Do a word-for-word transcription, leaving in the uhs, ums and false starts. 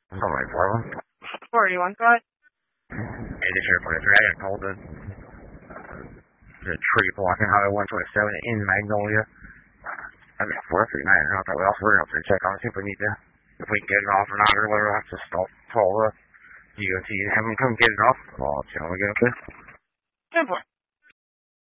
Somebody, Portland. forty-one, go ahead. Hey, this here forty-three. I got called the, the tree blocking Highway one twenty-seven in Magnolia. I got four three nine. I thought we also were going to check on see if we need to, if we can get it off or not, or whether we'll have to stop, call the D O T and have them come get it off. Well, I'll see how we get up there. ten four.